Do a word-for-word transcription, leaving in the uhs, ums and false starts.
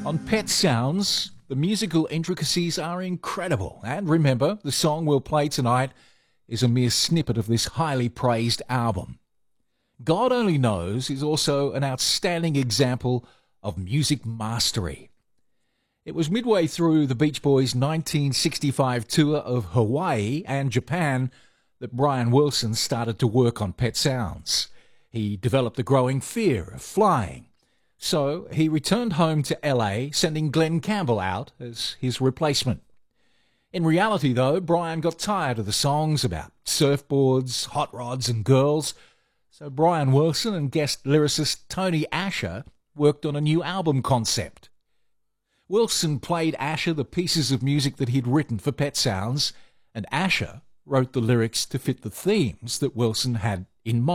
On Pet Sounds, the musical intricacies are incredible. And remember, the song we'll play tonight is a mere snippet of this highly praised album. God Only Knows is also an outstanding example of music mastery. It was midway through the Beach Boys' nineteen sixty-five tour of Hawaii and Japan that Brian Wilson started to work on Pet Sounds. He developed a growing fear of flying. So he returned home to L A, sending Glenn Campbell out as his replacement. In reality, though, Brian got tired of the songs about surfboards, hot rods and girls, so Brian Wilson and guest lyricist Tony Asher worked on a new album concept. Wilson played Asher the pieces of music that he'd written for Pet Sounds, and Asher wrote the lyrics to fit the themes that Wilson had in mind.